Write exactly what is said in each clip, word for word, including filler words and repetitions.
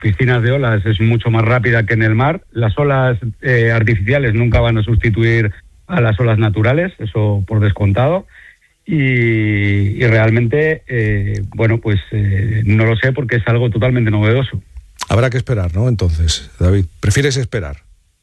piscinas de olas es mucho más rápida que en el mar. Las olas eh, artificiales nunca van a sustituir a las olas naturales, eso por descontado. Y, y realmente, eh, bueno, pues eh, no lo sé porque es algo totalmente novedoso. Habrá que esperar, ¿no? Entonces, David, ¿prefieres esperar?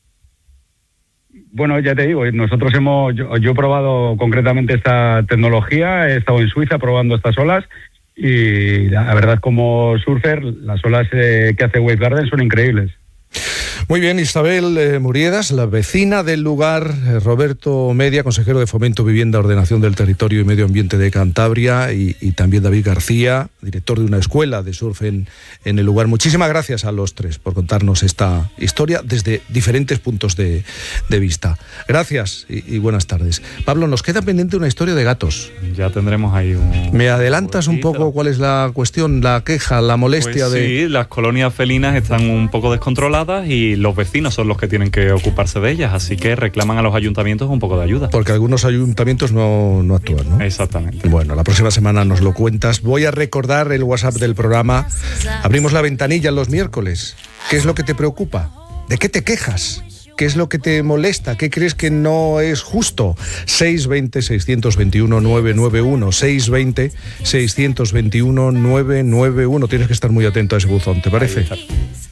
Bueno, ya te digo, nosotros hemos, yo, yo he probado concretamente esta tecnología, he estado en Suiza probando estas olas y la verdad como surfer, las olas eh, que hace Wave Garden son increíbles. Muy bien, Isabel eh, Muriedas, la vecina del lugar, eh, Roberto Media, consejero de Fomento, Vivienda, Ordenación del Territorio y Medio Ambiente de Cantabria, y, y también David García, director de una escuela de surf en, en el lugar. Muchísimas gracias a los tres por contarnos esta historia desde diferentes puntos de, de vista. Gracias y, y buenas tardes. Pablo, nos queda pendiente una historia de gatos. Ya tendremos ahí un... ¿Me adelantas un poco cuál es la cuestión, la queja, la molestia pues de...? Sí, las colonias felinas están un poco descontroladas y los vecinos son los que tienen que ocuparse de ellas, así que reclaman a los ayuntamientos un poco de ayuda. Porque algunos ayuntamientos no, no actúan, ¿no? Exactamente. Bueno, la próxima semana nos lo cuentas. Voy a recordar el WhatsApp del programa. Abrimos la ventanilla los miércoles. ¿Qué es lo que te preocupa? ¿De qué te quejas? ¿Qué es lo que te molesta? ¿Qué crees que no es justo? seis veinte, seiscientos veintiuno, novecientos noventa y uno. seis veinte, seiscientos veintiuno, novecientos noventa y uno. Tienes que estar muy atento a ese buzón, ¿te parece?